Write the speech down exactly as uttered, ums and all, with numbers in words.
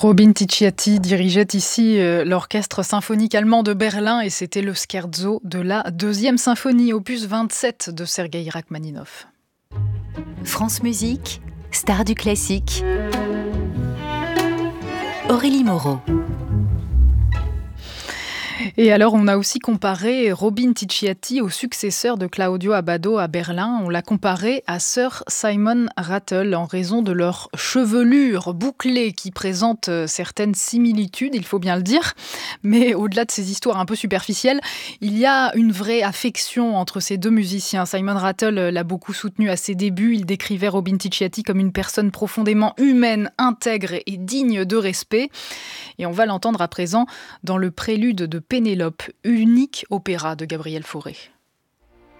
Robin Ticciati dirigeait ici euh, l'orchestre symphonique allemand de Berlin et c'était le scherzo de la deuxième symphonie, opus vingt-sept de Sergueï Rachmaninov. France Musique, star du classique. Aurélie Moreau. Et alors, on a aussi comparé Robin Ticciati au successeur de Claudio Abbado à Berlin. On l'a comparé à Sir Simon Rattle en raison de leur chevelure bouclée qui présente certaines similitudes, il faut bien le dire. Mais au-delà de ces histoires un peu superficielles, il y a une vraie affection entre ces deux musiciens. Simon Rattle l'a beaucoup soutenu à ses débuts. Il décrivait Robin Ticciati comme une personne profondément humaine, intègre et digne de respect. Et on va l'entendre à présent dans le prélude de Pénélope, unique opéra de Gabriel Fauré.